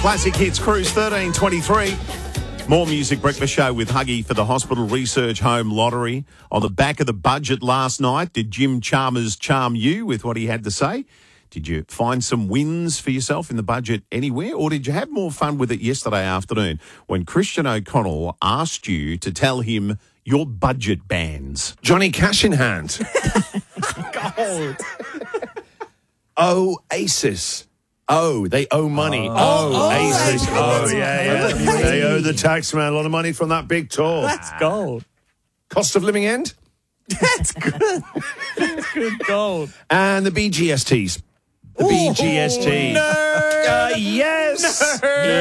Classic Hits Cruise 1323. More music breakfast show with Huggy for the Hospital Research Home Lottery. On the back of the budget last night, did Jim Chalmers charm you with what he had to say? Did you find some wins for yourself in the budget anywhere? Or did you have more fun with it yesterday afternoon when Christian O'Connell asked you to tell him your budget bands? Johnny Cash in hand. Gold. Oasis. Oh, they owe money. Oasis. Oh, yeah. They owe the tax man a lot of money from that big tour. That's gold. Cost of living end. That's good. That's good gold. And the BGSTs. The BGST. Yes.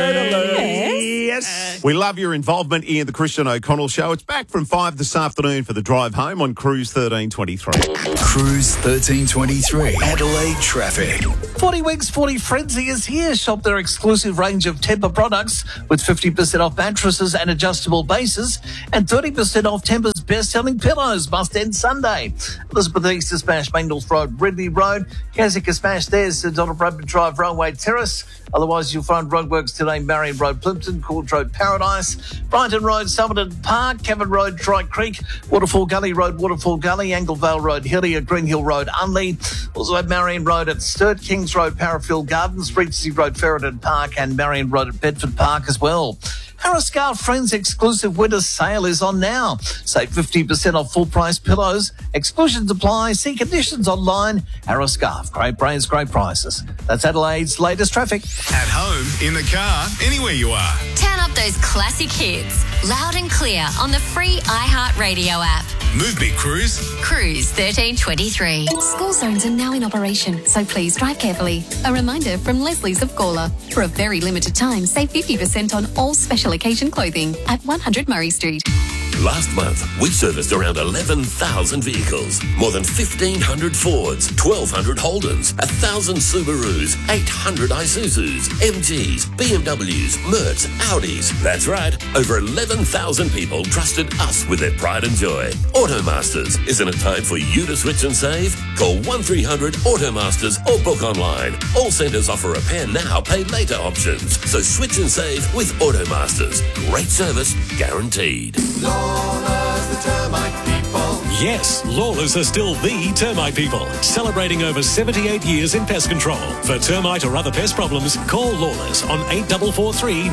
Yes. We love your involvement in the Christian O'Connell Show. It's back from 5 this afternoon for the drive home on Cruise 1323. Cruise 1323. Adelaide traffic. 40 Weeks 40 Frenzy is here. Shop their exclusive range of Tempur products with 50% off mattresses and adjustable bases and 30% off Tempur's best-selling pillows. Must end Sunday. Elizabeth East to Smash, Main North Road, Ridley Road. Keswick Smash, there's Donald Bradman Drive, Railway Terrace. Otherwise, you'll find roadworks today, Marion Road, Plimpton, Court Road, Paradise, Brighton Road, Somerton Park, Cavan Road, Tri Creek, Waterfall Gully Road, Waterfall Gully, Anglevale Road, Hillier, Green Hill Road, Unley. Also at Marion Road at Sturt, Kings Road, Parafield Gardens, Regency Road, Ferreton Park, and Marion Road at Bedford Park as well. Harris Scarf Friends exclusive winter sale is on now. Save 50% off full price pillows. Exclusions apply. See conditions online. Harris Scarf. Great brands, great prices. That's Adelaide's latest traffic. At home, in the car, anywhere you are. Turn up those classic hits, loud and clear on the free iHeartRadio app. Move me, Cruise. Cruise 1323. School zones are now in operation, so please drive carefully. A reminder from Leslie's of Gawler. For a very limited time, save 50% on all special occasion clothing at 100 Murray Street. Last month, we serviced around 11,000 vehicles, more than 1,500 Fords, 1,200 Holdens, 1,000 Subarus, 800 Isuzus, MGs, BMWs, Mercs, Audis. That's right, over 11,000 people trusted us with their pride and joy. Automasters, isn't it time for you to switch and save? Call 1300 Automasters or book online. All centres offer repair now, pay later options. So switch and save with Automasters. Great service, guaranteed. Lawless, the termite people. Yes, Lawless are still the termite people, celebrating over 78 years in pest control. For termite or other pest problems, call Lawless on 8443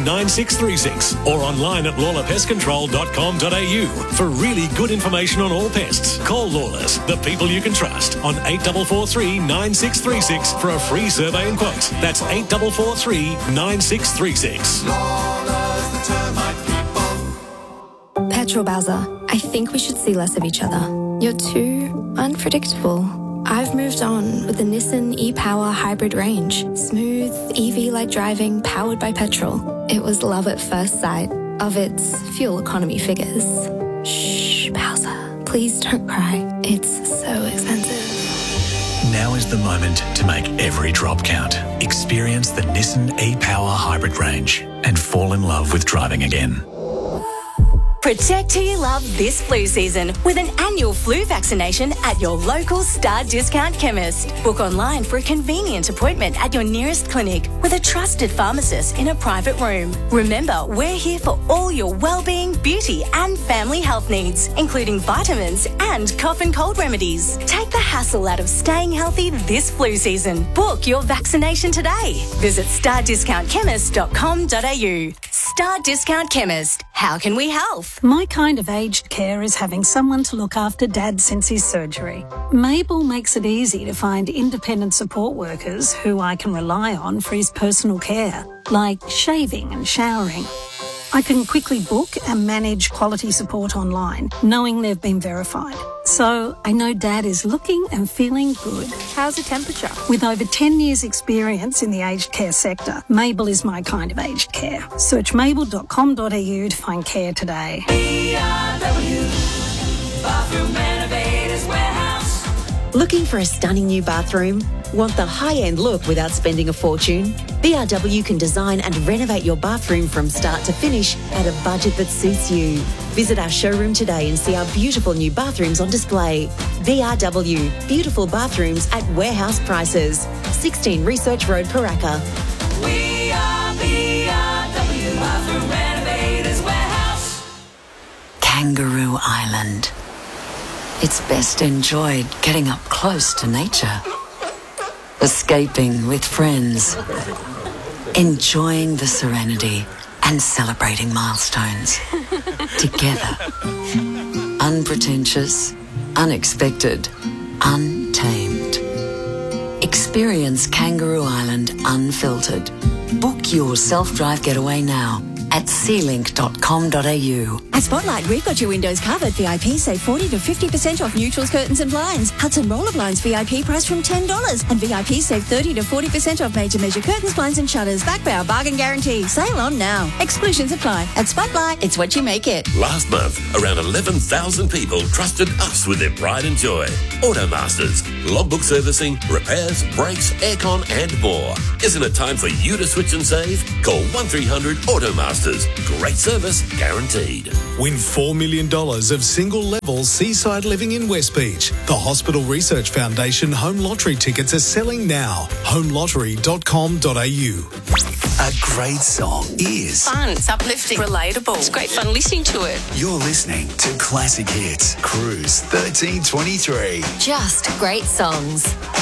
9636 or online at lawlerpestcontrol.com.au. For really good information on all pests, call Lawless, the people you can trust, on 8443 9636 for a free survey and quote. That's 8443 9636. Lawless, the termite people. Petrol Bowser, I think we should see less of each other. You're too unpredictable. I've moved on with the Nissan e-Power hybrid range. Smooth, EV-like driving, powered by petrol. It was love at first sight of its fuel economy figures. Shh, Bowser, please don't cry. It's so expensive. Now is the moment to make every drop count. Experience the Nissan e-Power hybrid range and fall in love with driving again. Protect who you love this flu season with an annual flu vaccination at your local Star Discount chemist. Book online for a convenient appointment at your nearest clinic with a trusted pharmacist in a private room. Remember, we're here for all your well-being, beauty and family health needs, including vitamins and cough and cold remedies. Take the hassle out of staying healthy this flu season. Book your vaccination today. Visit stardiscountchemist.com.au. Star Discount Chemist. How can we help? My kind of aged care is having someone to look after Dad since his surgery. Mabel makes it easy to find independent support workers who I can rely on for his personal care, like shaving and showering. I can quickly book and manage quality support online, knowing they've been verified. So I know Dad is looking and feeling good. How's the temperature? With over 10 years' experience in the aged care sector, Mabel is my kind of aged care. Search mabel.com.au to find care today. BRW, Bathroom Renovators Warehouse. Looking for a stunning new bathroom? Want the high-end look without spending a fortune? BRW can design and renovate your bathroom from start to finish at a budget that suits you. Visit our showroom today and see our beautiful new bathrooms on display. BRW, beautiful bathrooms at warehouse prices. 16 Research Road, Paraka. We are BRW. island. It's best enjoyed getting up close to nature, escaping with friends, enjoying the serenity and celebrating milestones together. Unpretentious, unexpected, untamed. Experience Kangaroo Island unfiltered. Book your self-drive getaway now at sealink.com.au. At Spotlight, we've got your windows covered. VIP save 40 to 50% off neutrals, curtains and blinds. Hudson Roller Blinds VIP price from $10. And VIP save 30 to 40% off major measure curtains, blinds and shutters. Back by our bargain guarantee. Sale on now. Exclusions apply. At Spotlight, it's what you make it. Last month, around 11,000 people trusted us with their pride and joy. Automasters, logbook servicing, repairs, brakes, aircon and more. Isn't it time for you to switch and save? Call 1300 Automasters. Great service guaranteed. Win $4 million of single-level seaside living in West Beach. The Hospital Research Foundation home lottery tickets are selling now. homelottery.com.au. A great song is fun, it's uplifting, relatable. It's great fun listening to it. You're listening to Classic Hits Cruise 1323. Just great songs.